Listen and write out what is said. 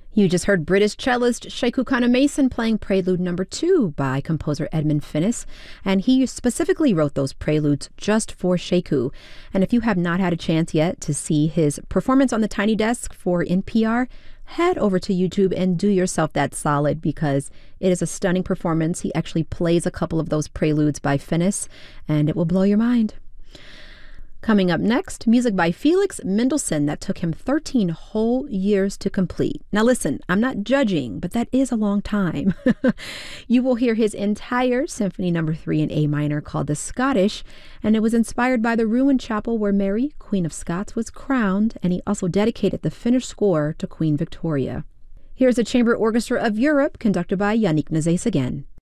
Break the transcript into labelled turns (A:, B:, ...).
A: You just heard British cellist Sheku Kanneh-Mason playing Prelude Number 2 by composer Edmund Finnis, and he specifically wrote those preludes just for Sheku. And if you have not had a chance yet to see his performance on the Tiny Desk for NPR, head over to YouTube and do yourself that solid because it is a stunning performance. He actually plays a couple of those preludes by Finnis, and it will blow your mind. Coming up next, music by Felix Mendelssohn that took him 13 whole years to complete. Now listen, I'm not judging, but that is a long time. You will hear his entire Symphony No. 3 in A minor called The Scottish, and it was inspired by the ruined chapel where Mary, Queen of Scots, was crowned, and he also dedicated the finished score to Queen Victoria. Here's the Chamber Orchestra of Europe, conducted by Yannick Nézet again.